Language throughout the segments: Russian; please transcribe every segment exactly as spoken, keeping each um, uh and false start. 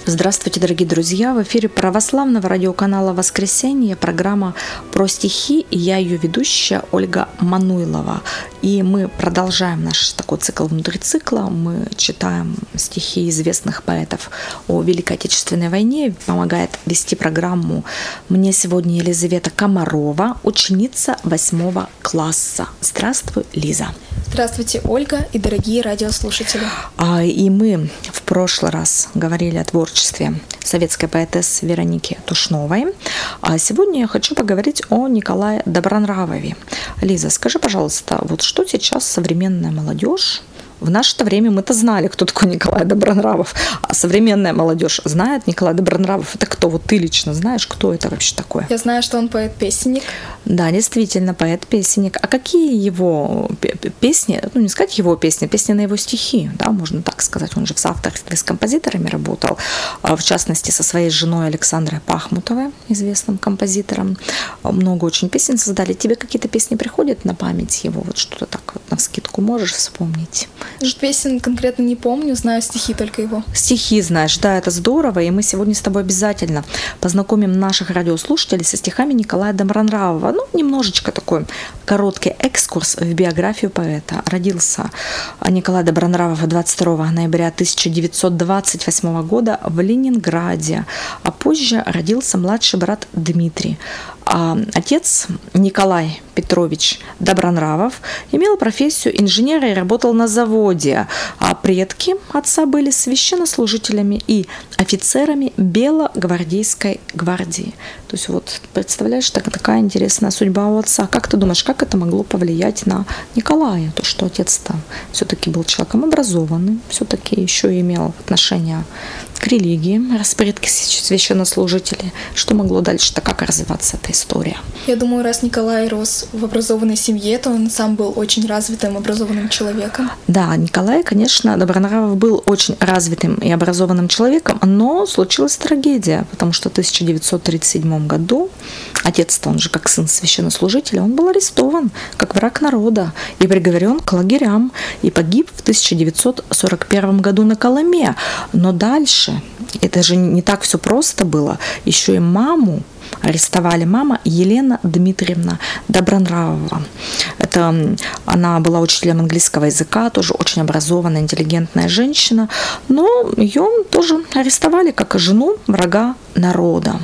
Здравствуйте, дорогие друзья! В эфире православного радиоканала «Воскресенье» программа про стихи, и я ее ведущая Ольга Мануйлова. И мы продолжаем наш такой цикл внутри цикла. Мы читаем стихи известных поэтов о Великой Отечественной войне. Помогает вести программу мне сегодня Елизавета Комарова, ученица восьмого класса. Здравствуй, Лиза! Здравствуйте, Ольга и дорогие радиослушатели. И мы в прошлый раз говорили о творчестве советской поэтессы Вероники Тушновой. А сегодня я хочу поговорить о Николае Добронравове. Лиза, скажи, пожалуйста, вот что сейчас современная молодежь? В наше время мы-то знали, кто такой Николай Добронравов, а современная молодежь знает Николая Добронравов. Это кто? Вот ты лично знаешь, кто это вообще такое? Я знаю, что он поэт-песенник. Да, действительно, поэт-песенник. А какие его песни, ну не сказать его песни, песни на его стихи, да, можно так сказать. Он же в соавторстве с композиторами работал, в частности, со своей женой Александрой Пахмутовой, известным композитором. Много очень песен создали. Тебе какие-то песни приходят на память его? Вот что-то так вот навскидку можешь вспомнить? Песен конкретно не помню, знаю стихи только его. Стихи знаешь, да, это здорово, и мы сегодня с тобой обязательно познакомим наших радиослушателей со стихами Николая Добронравова. Ну, немножечко такой короткий экскурс в биографию поэта. Родился Николай Добронравов двадцать второго ноября тысяча девятьсот двадцать восьмого года в Ленинграде, а позже родился младший брат Дмитрий. А отец Николай Петрович Добронравов имел профессию инженера и работал на заводе, а предки отца были священнослужителями и офицерами Белогвардейской гвардии. То есть вот представляешь, так, такая интересная судьба у отца. Как ты думаешь, как это могло повлиять на Николая? То, что отец-то все-таки был человеком образованным, все-таки еще имел отношение к религии, распредки священнослужителей. Что могло дальше-то, как развиваться эта история? Я думаю, раз Николай рос в образованной семье, то он сам был очень развитым, образованным человеком. Да, Николай, конечно, Добронравов был очень развитым и образованным человеком, но случилась трагедия, потому что в тысяча девятьсот тридцать седьмом году отец-то, он же как сын священнослужителя, он был арестован как враг народа и приговорен к лагерям и погиб в тысяча девятьсот сорок первом году на Колыме. Но дальше это же не так все просто было. Еще и маму арестовали. Мама Елена Дмитриевна Добронравова. Это она была учителем английского языка, тоже очень образованная, интеллигентная женщина, но ее тоже арестовали как жену врага народа.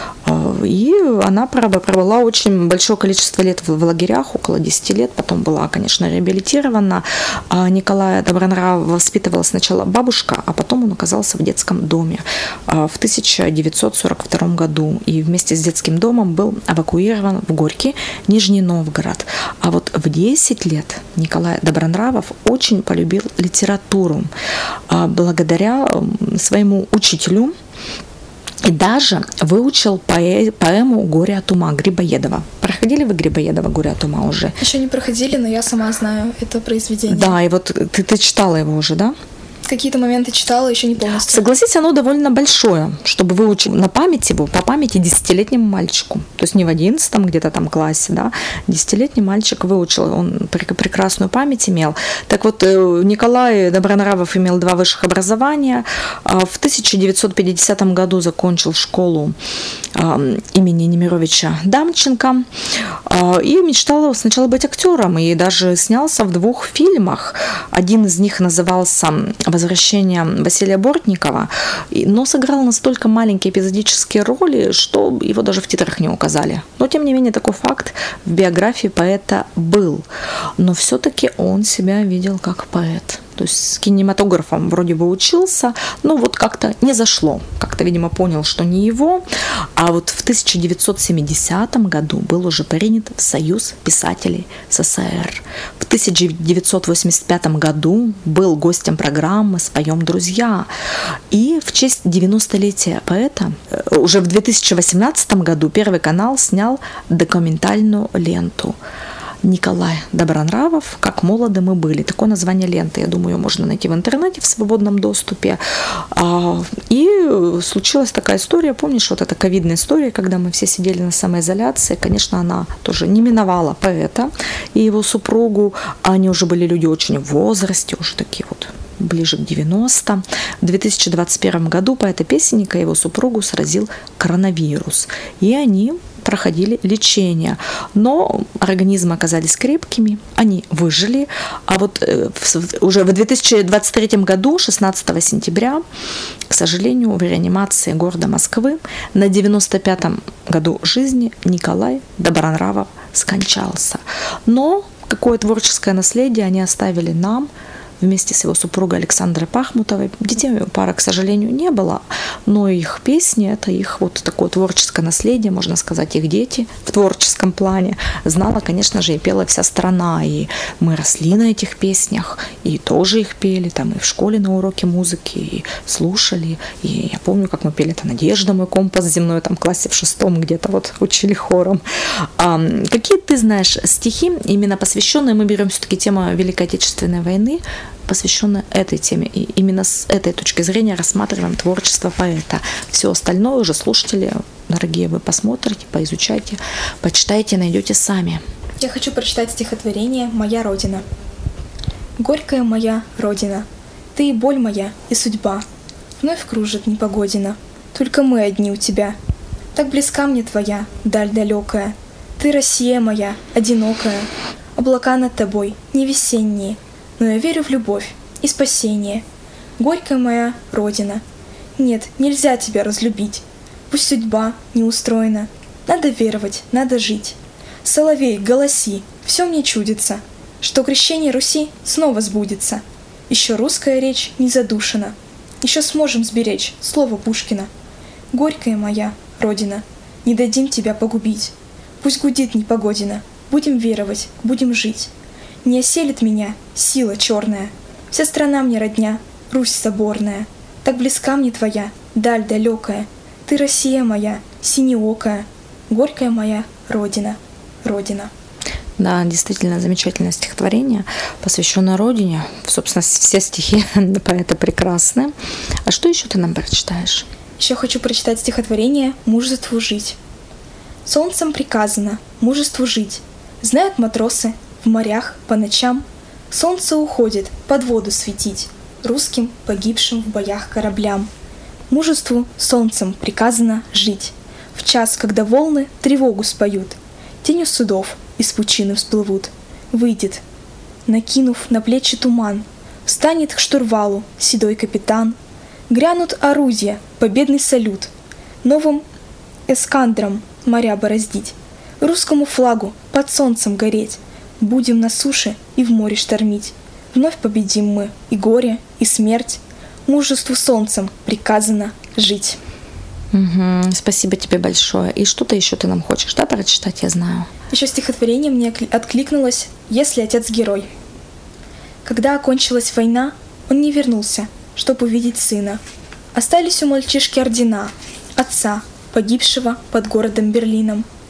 И она пробыла очень большое количество лет в лагерях, около десяти лет, потом была, конечно, реабилитирована. Николая Добронравова воспитывала сначала бабушка, а потом он оказался в детском доме в тысяча девятьсот сорок втором году. И вместе с детским домом был эвакуирован в Горький, Нижний Новгород. А вот в десять лет Николай Добронравов очень полюбил литературу благодаря своему учителю, и даже выучил поэ- поэму «Горе от ума» Грибоедова. Проходили вы Грибоедова «Горе от ума» уже? Еще не проходили, но я сама знаю это произведение. Да, и вот ты, ты читала его уже, да? Какие-то моменты читала, еще не полностью. Согласись, оно довольно большое, чтобы выучить на память его, по памяти десятилетнему мальчику. То есть не в одиннадцатом где-то там классе, да, десятилетний мальчик выучил, он прекрасную память имел. Так вот, Николай Добронравов имел два высших образования. В тысяча девятьсот пятидесятом году закончил школу имени Немировича Дамченко и мечтал сначала быть актером, и даже снялся в двух фильмах. Один из них назывался «Возвращение Василия Бортникова», но сыграл настолько маленькие эпизодические роли, что его даже в титрах не указали. Но, тем не менее, такой факт в биографии поэта был. Но все-таки он себя видел как поэт. То есть с кинематографом вроде бы учился, но вот как-то не зашло. Как-то, видимо, понял, что не его. А вот в тысяча девятьсот семидесятом году был уже принят в Союз писателей СССР. В тысяча девятьсот восемьдесят пятом году был гостем программы «Споем, друзья». И в честь девяностолетия поэта уже в две тысячи восемнадцатом году Первый канал снял документальную ленту Николай Добронравов «Как молоды мы были». Такое название ленты. Я думаю, ее можно найти в интернете в свободном доступе. И случилась такая история. Помнишь, вот эта ковидная история, когда мы все сидели на самоизоляции? Конечно, она тоже не миновала поэта и его супругу. Они уже были люди очень в возрасте, уже такие вот ближе к девяностым. В две тысячи двадцать первом году поэта-песенника и его супругу сразил коронавирус, и они проходили лечение, но организмы оказались крепкими, они выжили, а вот уже в две тысячи двадцать третьем году, шестнадцатого сентября, к сожалению, в реанимации города Москвы на девяносто пятом году жизни Николай Добронравов скончался. Но какое творческое наследие они оставили нам вместе с его супругой Александрой Пахмутовой. Детей у пары, к сожалению, не было, но их песни — это их вот такое творческое наследие, можно сказать, их дети в творческом плане. Знала, конечно же, и пела вся страна, и мы росли на этих песнях, и тоже их пели, там и в школе на уроке музыки, и слушали, и я помню, как мы пели это «Надежда, мой компас земной», там в классе в шестом где-то вот учили хором. А, какие ты знаешь стихи, именно посвященные, мы берем все-таки тему Великой Отечественной войны, посвященная этой теме. И именно с этой точки зрения рассматриваем творчество поэта. Все остальное уже, слушатели, дорогие, вы посмотрите, поизучайте, почитайте, найдете сами. Я хочу прочитать стихотворение «Моя Родина». Горькая моя Родина, ты и боль моя, и судьба. Вновь кружит непогодина, только мы одни у тебя. Так близка мне твоя, даль далекая. Ты, Россия моя, одинокая. Облака над тобой, не весенние, но я верю в любовь и спасение. Горькая моя Родина, нет, нельзя тебя разлюбить. Пусть судьба не устроена, надо веровать, надо жить. Соловей, голоси, все мне чудится, что крещение Руси снова сбудется. Еще русская речь не задушена, еще сможем сберечь слово Пушкина. Горькая моя Родина, не дадим тебя погубить. Пусть гудит непогодина, будем веровать, будем жить. Не оселит меня сила черная, вся страна мне родня, Русь соборная. Так близка мне твоя, даль далекая, ты, Россия моя, синеокая, горькая моя Родина, Родина. Да, действительно замечательное стихотворение, посвященное Родине. Собственно, все стихи поэта прекрасны. А что еще ты нам прочитаешь? Еще хочу прочитать стихотворение «Мужеству жить». Солнцем приказано мужеству жить. Знают матросы, в морях по ночам солнце уходит под воду светить русским, погибшим в боях кораблям. Мужеству солнцем приказано жить. В час, когда волны тревогу споют, тенью судов из пучины всплывут. Выйдет, накинув на плечи туман, встанет к штурвалу седой капитан. Грянут орудия, победный салют, новым эскадрам моря бороздить, русскому флагу под солнцем гореть. Будем на суше и в море штормить. Вновь победим мы и горе, и смерть. Мужеству солнцем приказано жить. Угу, спасибо тебе большое. И что-то еще ты нам хочешь, да, прочитать, я знаю? Еще стихотворение мне откликнулось «Если отец герой». Когда окончилась война, он не вернулся, чтобы увидеть сына. Остались у мальчишки ордена отца, погибшего под городом Берлином.